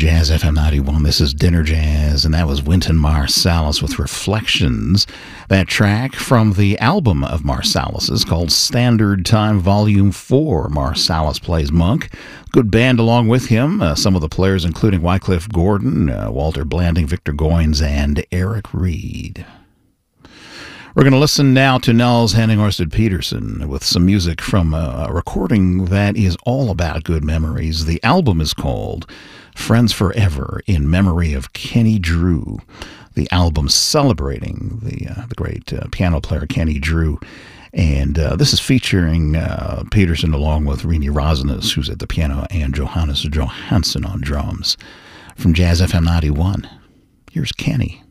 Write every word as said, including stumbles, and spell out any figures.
Jazz F M ninety-one. This is Dinner Jazz, and that was Wynton Marsalis with Reflections. That track from the album of Marsalis is called Standard Time Volume four. Marsalis Plays Monk. Good band along with him. Uh, some of the players including Wycliffe Gordon, uh, Walter Blanding, Victor Goins, and Eric Reed. We're going to listen now to Nels Henning Ørsted Petersen with some music from a recording that is all about good memories. The album is called Friends Forever in Memory of Kenny Drew. The album celebrating the uh, the great uh, piano player Kenny Drew. And uh, this is featuring uh, Petersen along with Rini Rosnes, who's at the piano, and Johannes Johansson on drums. From Jazz F M ninety-one, here's Kenny.